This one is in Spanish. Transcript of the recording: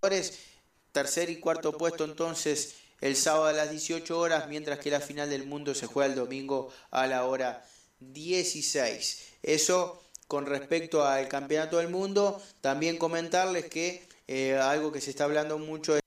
Tercer y cuarto puesto entonces el sábado a las 18 horas, mientras que la final del mundo se juega el domingo a la hora 16. Eso con respecto al campeonato del mundo. También comentarles que algo que se está hablando mucho